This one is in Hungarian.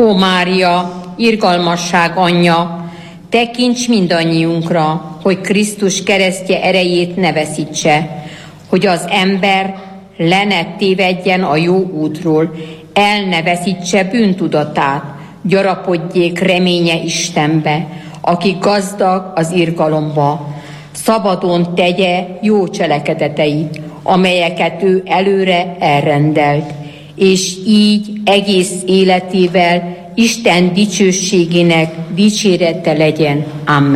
Ó Mária, irgalmasság anyja, tekints mindannyiunkra, hogy Krisztus keresztje erejét ne veszítse, hogy az ember le ne tévedjen a jó útról, el ne veszítse bűntudatát, gyarapodjék reménye Istenbe, aki gazdag az irgalomba, szabadon tegye jó cselekedeteit, amelyeket ő előre elrendelt, és így egész életével Isten dicsőségének dicsérete legyen. Amen.